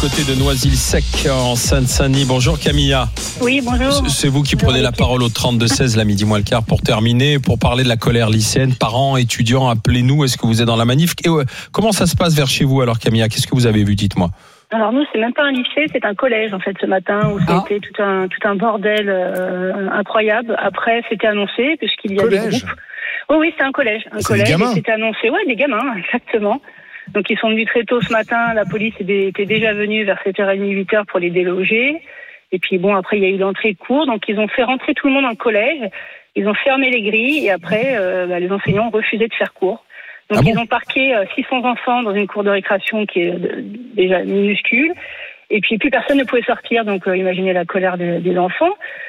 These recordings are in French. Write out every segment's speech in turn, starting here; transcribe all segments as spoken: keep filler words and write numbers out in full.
côté de Noisy-le-Sec en Seine-Saint-Denis. Bonjour Camilla. Oui, bonjour. C'est vous qui prenez la parole au trente-deux seize, la midi moins le quart, pour terminer, pour parler de la colère lycéenne. Parents, étudiants, appelez-nous. Est-ce que vous êtes dans la manif? Et ouais, comment ça se passe vers chez vous alors Camilla? Qu'est-ce que vous avez vu? Dites-moi. Alors nous, c'est même pas un lycée, c'est un collège en fait ce matin où Ah. c'était tout un tout un bordel euh, incroyable. Après, c'était annoncé puisqu'il y a Collège. des groupes. Oui, oui, c'est un collège, un C'est collège. des gamins. Et c'était annoncé, ouais, des gamins, exactement. Donc ils sont venus très tôt ce matin. La police était déjà venue vers sept heures trente, huit heures pour les déloger. Et puis bon, après il y a eu l'entrée de cours, donc ils ont fait rentrer tout le monde dans le collège. Ils ont fermé les grilles et après euh, bah, les enseignants ont refusé de faire cours. Donc Ah bon ils ont parqué euh, six cents enfants dans une cour de récréation qui est euh, déjà minuscule. Et puis plus personne ne pouvait sortir, donc euh, imaginez la colère des, des enfants.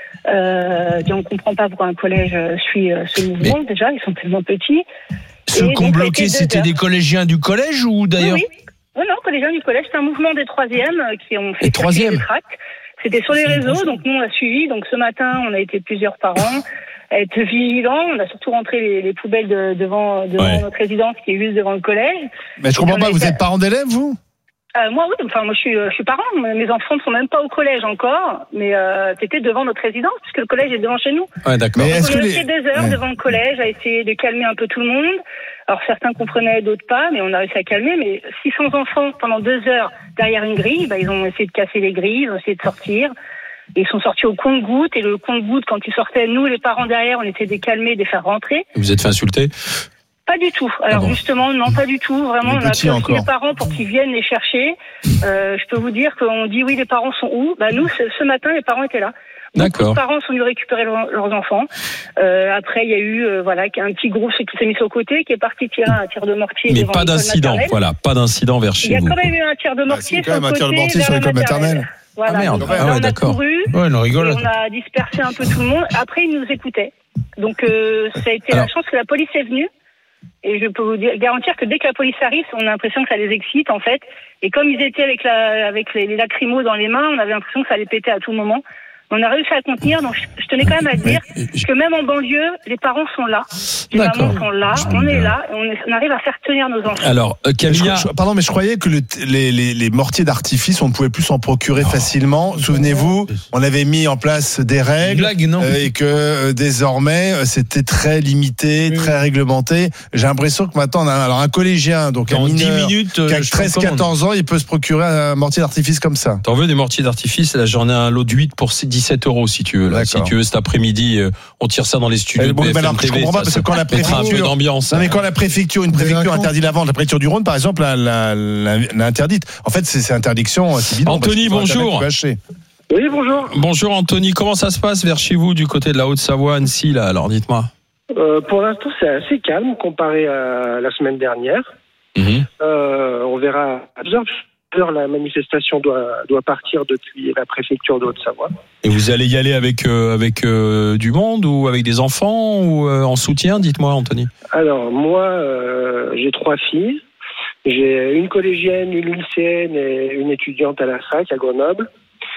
Euh, on ne comprend pas pourquoi un collège euh, suit euh, ce mouvement. Mais déjà, ils sont tellement petits. Ceux Et qui ont donc, ça a bloqué, été deux c'était heures. des collégiens du collège ou d'ailleurs? Oui, oui. Oh non, collégiens du collège, c'est un mouvement des troisièmes euh, qui ont fait Les troisièmes. des tracts. C'était sur les réseaux, donc nous on a suivi. Donc ce matin, on a été plusieurs parents à être vigilants. On a surtout rentré les, les poubelles de, devant, devant Ouais. notre résidence qui est juste devant le collège. Mais je comprends On pas, a vous été- êtes parents d'élèves, vous? Euh, moi, oui, enfin, moi, je suis, euh, je suis parent. Mes enfants ne sont même pas au collège encore, mais euh, c'était devant notre résidence, puisque le collège est devant chez nous. Ouais, d'accord. Mais est-ce On que est les... resté deux heures Ouais. devant le collège à essayer de calmer un peu tout le monde. Alors, certains comprenaient, d'autres pas, mais on a réussi à calmer. Mais six cents enfants, pendant deux heures, derrière une grille, bah, ils ont essayé de casser les grilles, ils ont essayé de sortir. Et ils sont sortis au compte-gouttes, et le compte-gouttes, quand ils sortaient, nous, les parents derrière, on essayait de les calmer, de les faire rentrer. Vous êtes fait insulter? Pas du tout. Alors Ah bon. justement, non, pas du tout. Vraiment, Les on a petits appelé aussi encore. les parents pour qu'ils viennent les chercher. Euh, je peux vous dire qu'on dit oui, les parents sont où? Bah nous, ce, ce matin, les parents étaient là. Beaucoup D'accord. de parents sont venus récupérer leur- leurs enfants. Euh, après, il y a eu euh, voilà un petit groupe qui s'est mis sur le côté, qui est parti tirer un tir de mortier. Mais devant pas l'école d'incident, maternelle. voilà, pas d'incident vers Il y chez a vous. quand même eu un tir de mortier si, quand sur même le un tir de côté mortier vers sur la l'école maternelle. Voilà. Ah, merde. Donc, Ah ouais, on a d'accord. couru, Ouais, une et rigolade. on a dispersé un peu tout le monde. Après, ils nous écoutaient. Donc, euh, ça a été Alors- la chance que la police est venue. Et je peux vous dire, garantir que dès que la police arrive, on a l'impression que ça les excite, en fait. Et comme ils étaient avec, la, avec les, les lacrymos dans les mains, on avait l'impression que ça allait péter à tout moment. On a réussi à le contenir, donc je, je tenais quand même à dire que même en banlieue, les parents sont là. Les D'accord. mamans sont là, on est là, et on, est- on arrive à faire tenir nos enfants. Alors, euh, Je- Camilla, je- pardon, mais je croyais que le- les, les, les mortiers d'artifice, on ne pouvait plus s'en procurer facilement. Souvenez-vous, on avait mis en place des Une règles blague, non? euh, et que euh, désormais, euh, c'était très limité, Oui. très réglementé. J'ai l'impression que maintenant, on a alors un collégien, donc un Dans dix mineur, minutes, euh, qui a je treize commande. quatorze ans, il peut se procurer un mortier d'artifice comme ça. t'en veux des mortiers d'artifice? Là, j'en ai un lot de huit pour dix-sept euros si tu veux. Là. Si D'accord. tu veux, cet après-midi, euh, on tire ça dans les studios Euh, de bon, B F M mais alors, je T V. comprends pas, ça, parce ça que quand la mettra un peu préfecture- d'ambiance. Non, mais quand la préfecture, une préfecture interdit la vente, la préfecture du Rhône, par exemple, l'a, l'a, l'a, l'a interdite. En fait, c'est, c'est interdiction, c'est bidon. Anthony, parce que sur Internet, bonjour. tu peux acheter. Oui, bonjour. Bonjour Anthony, comment ça se passe vers chez vous du côté de la Haute-Savoie, Annecy là? Alors dites-moi. Euh, pour l'instant, c'est assez calme comparé à la semaine dernière. Mhm. Euh, on verra à deux heures. La manifestation doit, doit partir depuis la préfecture de Haute-Savoie. Et vous allez y aller avec euh, avec euh, du monde ou avec des enfants ou euh, en soutien? Dites-moi Anthony. Alors, moi, euh, j'ai trois filles. J'ai une collégienne, une lycéenne et une étudiante à la fac à Grenoble.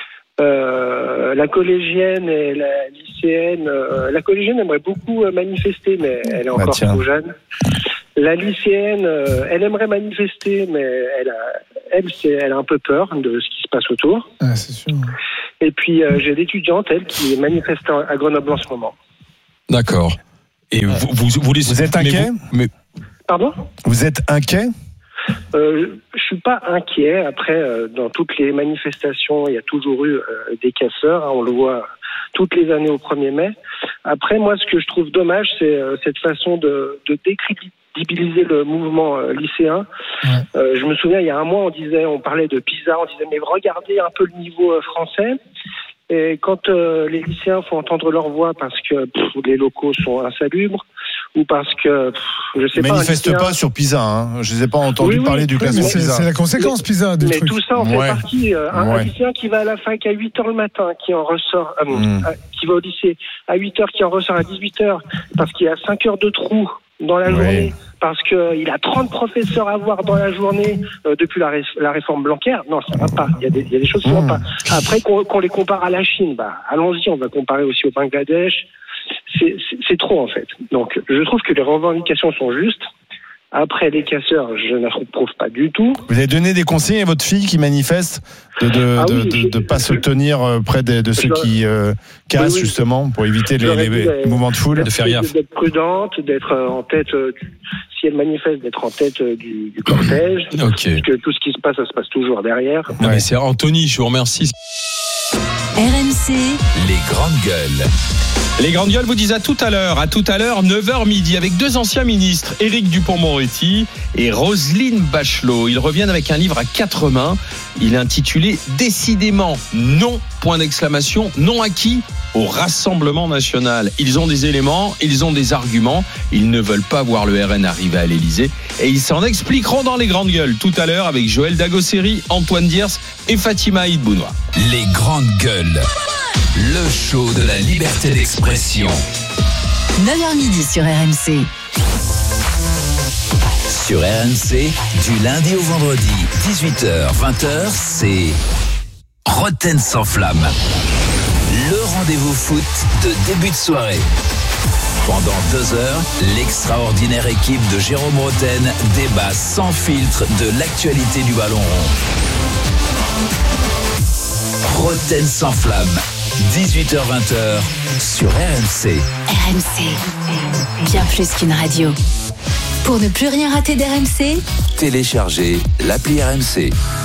Euh, la collégienne et la lycéenne, euh, la collégienne aimerait beaucoup euh, manifester, mais elle est encore Bah, tiens. trop jeune. La lycéenne, euh, elle aimerait manifester, mais elle a, elle, c'est, elle a un peu peur de ce qui se passe autour. Ah, c'est sûr. Et puis euh, j'ai l'étudiante, elle, qui manifeste à Grenoble en ce moment. D'accord. Et vous vous vous, laissez- Vous êtes mais inquiet? vous- mais Pardon? Vous êtes inquiet? Euh, je suis pas inquiet. Après, euh, dans toutes les manifestations, il y a toujours eu euh, des casseurs. Hein, on le voit toutes les années au premier mai. Après, moi, ce que je trouve dommage, c'est euh, cette façon de, de décrédibiliser le mouvement euh, lycéen. Ouais. Euh, je me souviens, il y a un mois, on disait, on parlait de PISA, on disait, mais regardez un peu le niveau euh, français. Et quand euh, les lycéens font entendre leur voix parce que pff, les locaux sont insalubres ou parce que, pff, je sais Ils pas, un manifestent lycéen- pas sur Pisa, hein. Je les ai pas entendus Oui, oui, parler du oui, classement mais Pisa. C'est la conséquence, Pisa, du Mais truc. tout ça en fait Ouais. partie. Euh, un, Ouais. un lycéen qui va à la fac à huit heures le matin, qui en ressort, euh, Mm. à- qui va au lycée à huit heures, qui en ressort à dix-huit heures, parce qu'il y a cinq heures de trou dans la Ouais. journée, parce qu'il a trente professeurs à voir dans la journée euh, depuis la, ré- la réforme Blanquer. Non, ça va pas. Il y a des, il y a des choses qui Mm. vont pas. Après, qu'on, qu'on les compare à la Chine, bah, allons-y, on va comparer aussi au Bangladesh. C'est, c'est, c'est trop, en fait. Donc, je trouve que les revendications sont justes. Après, les casseurs, je n'approuve pas du tout. Vous avez donné des conseils à votre fille qui manifeste de de Ah de, oui, de, je- de pas je- se tenir euh, près de, de ceux je- qui euh, cassent, oui, oui. justement, pour éviter les, J'aurais les dit, euh, mouvements de foule. de faire gaffe. D'être prudente, d'être euh, en tête, euh, du, si elle manifeste, d'être en tête euh, du, du cortège. Ok. Parce que tout ce qui se passe, ça se passe toujours derrière. Non, Ouais. mais c'est Anthony, je vous remercie. R M C, Les grandes gueules. Les grandes gueules vous disent à tout à l'heure, à tout à l'heure, neuf heures midi, avec deux anciens ministres, Éric Dupond-Moretti et Roselyne Bachelot. Ils reviennent avec un livre à quatre mains. Il est intitulé « Décidément non !» point d'exclamation. Non à qui ? Au Rassemblement National. Ils ont des éléments, ils ont des arguments. Ils ne veulent pas voir le R N arriver à l'Élysée. Et ils s'en expliqueront dans les grandes gueules tout à l'heure avec Joël Dagosseri, Antoine Diers et Fatima Aïd-Bounoua. Les grandes gueules. Le show de la liberté d'expression. neuf heures midi sur R M C. Sur R M C, du lundi au vendredi, dix-huit heures vingt heures, c'est Roten sans flamme. Le rendez-vous foot de début de soirée. Pendant deux heures, l'extraordinaire équipe de Jérôme Roten débat sans filtre de l'actualité du ballon rond. Roten sans flamme, dix-huit heures vingt sur R M C. R M C, bien plus qu'une radio. Pour ne plus rien rater d'R M C, Téléchargez l'appli R M C.